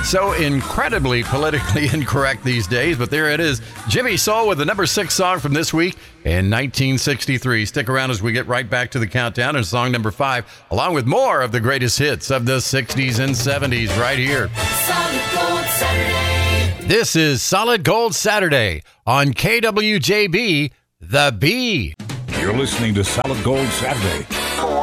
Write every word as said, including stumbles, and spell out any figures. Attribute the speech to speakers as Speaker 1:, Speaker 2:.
Speaker 1: So incredibly politically incorrect these days, but there it is. Jimmy Soul with the number six song from this week in nineteen sixty-three. Stick around as we get right back to the countdown and song number five, along with more of the greatest hits of the sixties and seventies right here.
Speaker 2: Solid Gold Saturday.
Speaker 1: This is Solid Gold Saturday on K W J B, The Bee.
Speaker 3: You're listening to Solid Gold Saturday